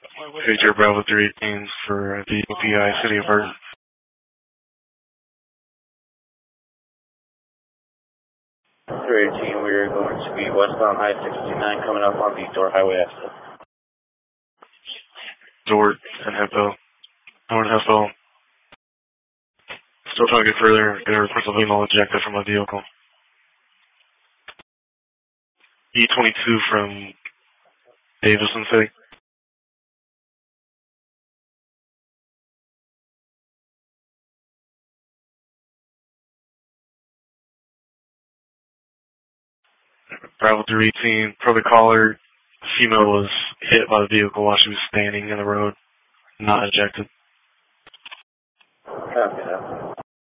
Pager Bravo 318 for the PI City of Burton. 318, we're going to be westbound I-69 coming up on the Door Highway exit. Dort and Hemphill. Dort and Hemphill. Still trying to get further. Get a request of email ejected from my vehicle. E22 from Davison City. Bravo 318, probably caller. Female was hit by the vehicle while she was standing in the road, not ejected.